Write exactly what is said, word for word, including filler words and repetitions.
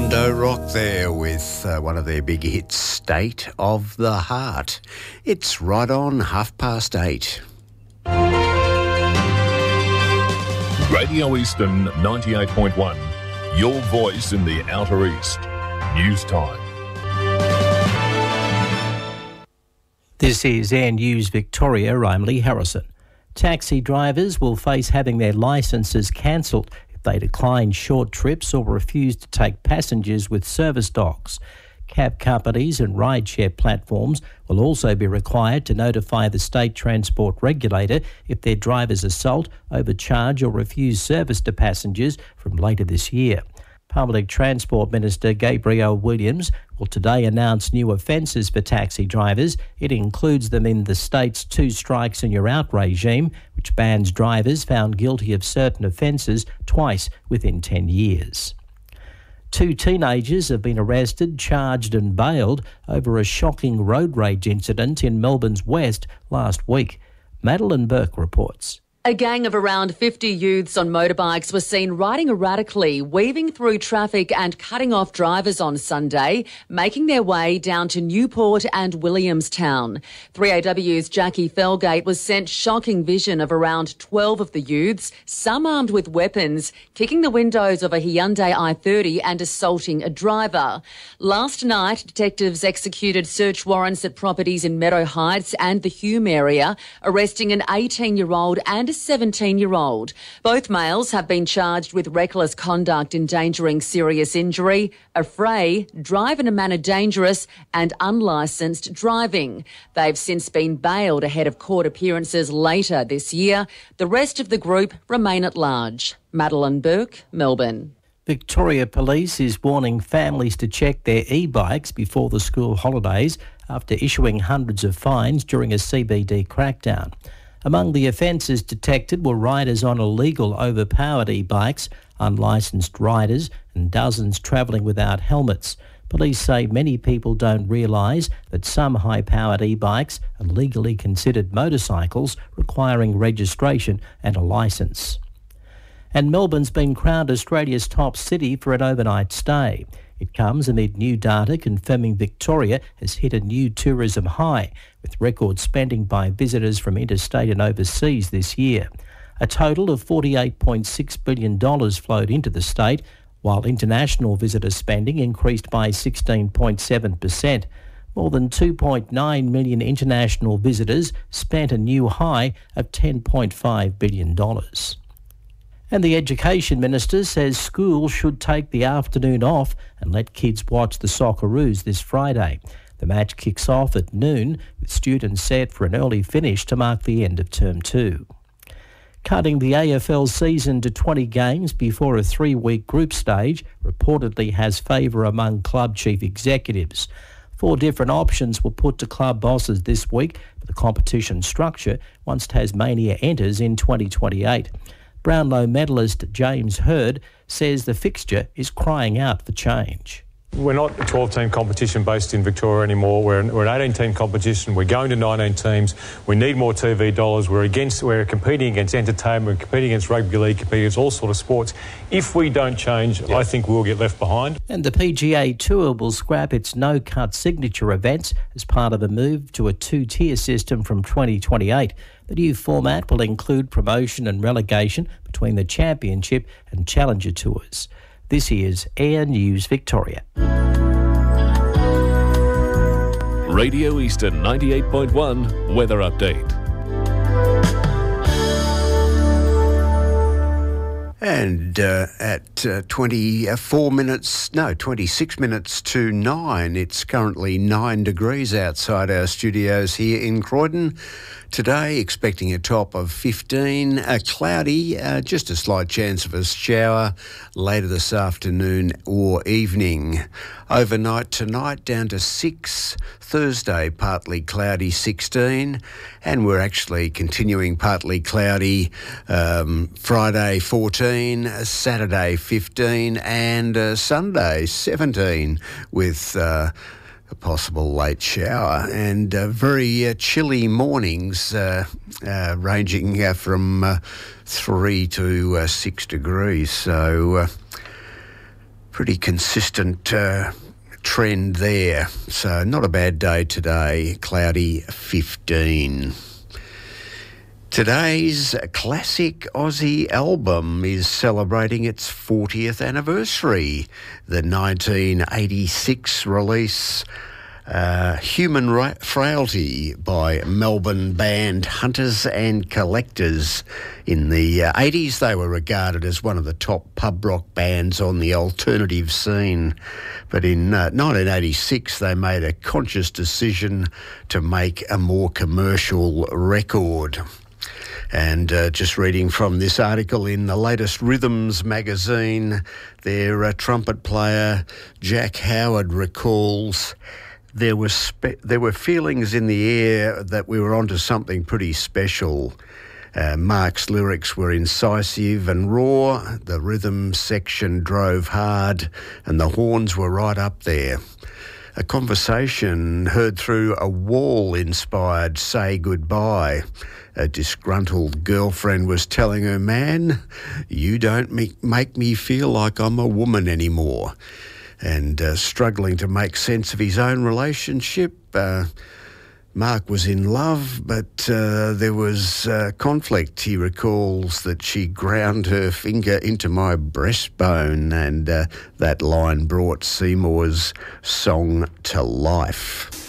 Mondo Rock there with uh, one of their big hits, State of the Heart. It's right on half past eight. Radio Eastern ninety-eight point one, your voice in the Outer East. News time. This is Air News Victoria. I'm Lee Harrison. Taxi drivers will face having their licences cancelled if they decline short trips or refuse to take passengers with service dogs. Cab companies and rideshare platforms will also be required to notify the state transport regulator if their drivers assault, overcharge or refuse service to passengers from later this year. Public Transport Minister Gabrielle Williams will today announce new offences for taxi drivers. It includes them in the state's two strikes and you're out regime, which bans drivers found guilty of certain offences twice within ten years. Two teenagers have been arrested, charged and bailed over a shocking road rage incident in Melbourne's west last week. Madeline Burke reports. A gang of around fifty youths on motorbikes were seen riding erratically, weaving through traffic and cutting off drivers on Sunday, making their way down to Newport and Williamstown. three A W's Jackie Felgate was sent shocking vision of around twelve of the youths, some armed with weapons, kicking the windows of a Hyundai i thirty and assaulting a driver. Last night, detectives executed search warrants at properties in Meadow Heights and the Hume area, arresting an eighteen-year-old and a seventeen-year-old. Both males have been charged with reckless conduct endangering serious injury, affray, drive in a manner dangerous and unlicensed driving. They've since been bailed ahead of court appearances later this year. The rest of the group remain at large. Madeline Burke, Melbourne. Victoria Police is warning families to check their e-bikes before the school holidays after issuing hundreds of fines during a C B D crackdown. Among the offences detected were riders on illegal overpowered e-bikes, unlicensed riders and dozens travelling without helmets. Police say many people don't realise that some high-powered e-bikes are legally considered motorcycles requiring registration and a licence. And Melbourne's been crowned Australia's top city for an overnight stay. It comes amid new data confirming Victoria has hit a new tourism high, with record spending by visitors from interstate and overseas this year. A total of forty-eight point six billion dollars flowed into the state, while international visitor spending increased by sixteen point seven percent. More than two point nine million international visitors spent a new high of ten point five billion dollars. And the Education Minister says schools should take the afternoon off and let kids watch the Socceroos this Friday. The match kicks off at noon, with students set for an early finish to mark the end of term two. Cutting the A F L season to twenty games before a three-week group stage reportedly has favour among club chief executives. Four different options were put to club bosses this week for the competition structure once Tasmania enters in twenty twenty-eight. Brownlow medalist James Hird says the fixture is crying out for change. We're not a twelve-team competition based in Victoria anymore. We're an, we're an eighteen-team competition. We're going to nineteen teams. We need more T V dollars. We're against. We're competing against entertainment. We're competing against rugby league. Competing against all sorts of sports. If we don't change, yes. I think we'll get left behind. And the P G A Tour will scrap its no-cut signature events as part of a move to a two-tier system from twenty twenty-eight. The new format will include promotion and relegation between the Championship and Challenger Tours. This is Air News Victoria. Radio Eastern ninety-eight point one Weather Update. And uh, at uh, twenty-four minutes, no, twenty-six minutes to nine, it's currently nine degrees outside our studios here in Croydon. Today, expecting a top of fifteen, uh, cloudy, uh, just a slight chance of a shower later this afternoon or evening. Overnight tonight, down to six. Thursday, partly cloudy, sixteen. And we're actually continuing partly cloudy um, Friday, fourteen, Saturday, fifteen, and uh, Sunday, seventeen, with Uh, a possible late shower and uh, very uh, chilly mornings uh, uh, ranging uh, from uh, three to uh, six degrees. So uh, pretty consistent uh, trend there. So not a bad day today, cloudy fifteen. Today's classic Aussie album is celebrating its fortieth anniversary. The nineteen eighty-six release, uh, Human Ra- Frailty by Melbourne band Hunters and Collectors. In the uh, eighties, they were regarded as one of the top pub rock bands on the alternative scene. But in uh, nineteen eighty-six, they made a conscious decision to make a more commercial record. And uh, just reading from this article in the latest Rhythms magazine, their uh, trumpet player Jack Howard recalls there was spe- there were feelings in the air that we were onto something pretty special. Uh, Mark's lyrics were incisive and raw, the rhythm section drove hard, and the horns were right up there. A conversation heard through a wall-inspired Say Goodbye. A disgruntled girlfriend was telling her man, "You don't make, make me feel like I'm a woman anymore." And uh, struggling to make sense of his own relationship, uh, Mark was in love, but uh, there was uh, conflict. He recalls that she ground her finger into my breastbone, and uh, that line brought Seymour's song to life.